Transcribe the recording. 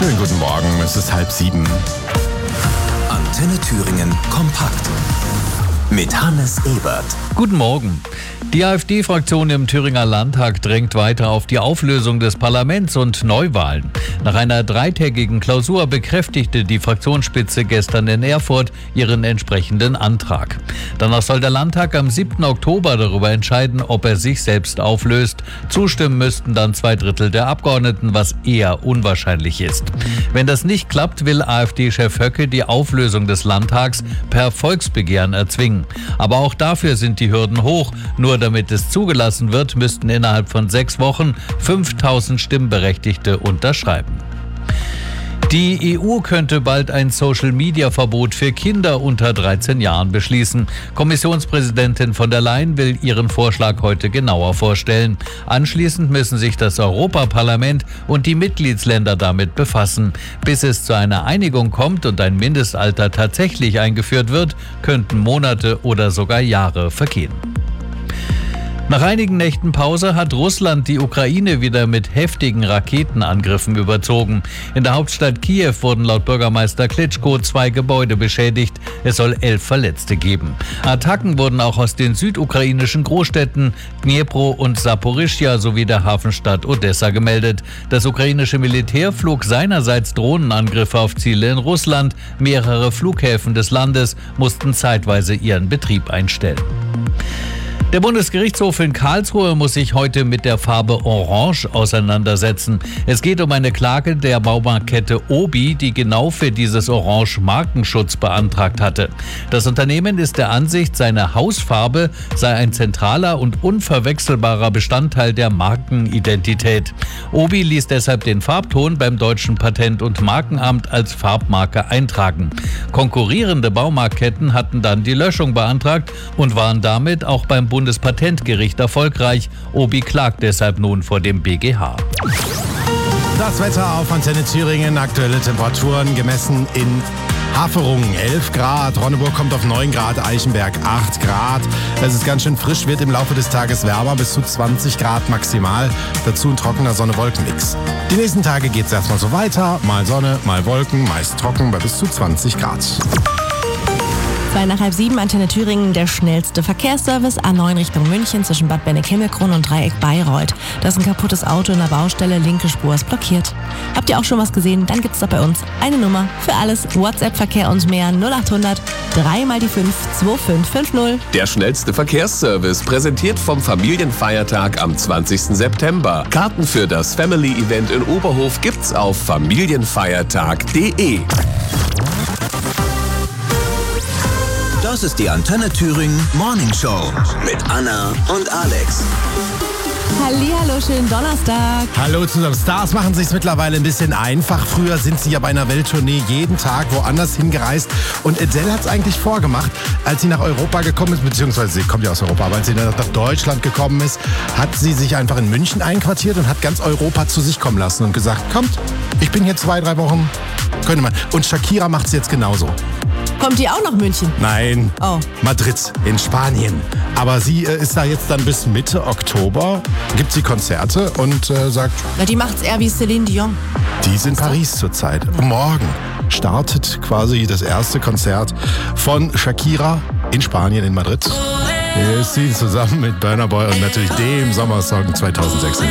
Schönen guten Morgen, es ist 6:30. Antenne Thüringen kompakt mit Hannes Ebert. Guten Morgen. Die AfD-Fraktion im Thüringer Landtag drängt weiter auf die Auflösung des Parlaments und Neuwahlen. Nach einer 3-tägigen Klausur bekräftigte die Fraktionsspitze gestern in Erfurt ihren entsprechenden Antrag. Danach soll der Landtag am 7. Oktober darüber entscheiden, ob er sich selbst auflöst. Zustimmen müssten dann 2/3 der Abgeordneten, was eher unwahrscheinlich ist. Wenn das nicht klappt, will AfD-Chef Höcke die Auflösung des Landtags per Volksbegehren erzwingen. Aber auch dafür sind die Hürden hoch. Nur damit es zugelassen wird, müssten innerhalb von 6 Wochen 5000 Stimmberechtigte unterschreiben. Die EU könnte bald ein Social-Media-Verbot für Kinder unter 13 Jahren beschließen. Kommissionspräsidentin von der Leyen will ihren Vorschlag heute genauer vorstellen. Anschließend müssen sich das Europaparlament und die Mitgliedsländer damit befassen. Bis es zu einer Einigung kommt und ein Mindestalter tatsächlich eingeführt wird, könnten Monate oder sogar Jahre vergehen. Nach einigen Nächten Pause hat Russland die Ukraine wieder mit heftigen Raketenangriffen überzogen. In der Hauptstadt Kiew wurden laut Bürgermeister Klitschko 2 Gebäude beschädigt. Es soll 11 Verletzte geben. Attacken wurden auch aus den südukrainischen Großstädten Dnipro und Saporischschja sowie der Hafenstadt Odessa gemeldet. Das ukrainische Militär flog seinerseits Drohnenangriffe auf Ziele in Russland. Mehrere Flughäfen des Landes mussten zeitweise ihren Betrieb einstellen. Der Bundesgerichtshof in Karlsruhe muss sich heute mit der Farbe Orange auseinandersetzen. Es geht um eine Klage der Baumarktkette Obi, die genau für dieses Orange Markenschutz beantragt hatte. Das Unternehmen ist der Ansicht, seine Hausfarbe sei ein zentraler und unverwechselbarer Bestandteil der Markenidentität. Obi ließ deshalb den Farbton beim Deutschen Patent- und Markenamt als Farbmarke eintragen. Konkurrierende Baumarktketten hatten dann die Löschung beantragt und waren damit auch beim Bundespatentgericht erfolgreich. Obi klagt deshalb nun vor dem BGH. Das Wetter auf Antenne Thüringen, aktuelle Temperaturen gemessen in Haferungen 11 Grad, Ronneburg kommt auf 9 Grad, Eichenberg 8 Grad. Es ist ganz schön frisch, wird im Laufe des Tages wärmer, bis zu 20 Grad maximal. Dazu ein trockener Sonne-Wolken-Mix. Die nächsten Tage geht es erstmal so weiter, mal Sonne, mal Wolken, meist trocken bei bis zu 20 Grad. 2 nach 6:30, Antenne Thüringen, der schnellste Verkehrsservice. A9 Richtung München zwischen Bad Benneck-Himmelkron und Dreieck Bayreuth. Da ist ein kaputtes Auto in der Baustelle, linke Spur ist blockiert. Habt ihr auch schon was gesehen? Dann gibt's da bei uns eine Nummer für alles. WhatsApp-Verkehr und mehr 0800 3 mal die 5 2550. Der schnellste Verkehrsservice, präsentiert vom Familienfeiertag am 20. September. Karten für das Family-Event in Oberhof gibt's auf familienfeiertag.de. Das ist die Antenne Thüringen Morning Show mit Anna und Alex. Hallihallo, schönen Donnerstag. Hallo zusammen. Stars machen sich's mittlerweile ein bisschen einfach. Früher sind sie ja bei einer Welttournee jeden Tag woanders hingereist. Und Adele hat's eigentlich vorgemacht, als sie nach Europa gekommen ist, beziehungsweise sie kommt ja aus Europa, aber als sie nach Deutschland gekommen ist, hat sie sich einfach in München einquartiert und hat ganz Europa zu sich kommen lassen und gesagt, kommt, ich bin hier 2-3 Wochen, könnte man. Und Shakira macht's jetzt genauso. Kommt die auch nach München? Nein, Oh. Madrid in Spanien. Aber sie ist da jetzt dann bis Mitte Oktober, gibt sie Konzerte und sagt, Na, die macht's eher wie Céline Dion. die ist in Paris zurzeit. Morgen startet quasi das erste Konzert von Shakira in Spanien, in Madrid. Hier ist sie zusammen mit Burna Boy und natürlich dem Sommersong 2006.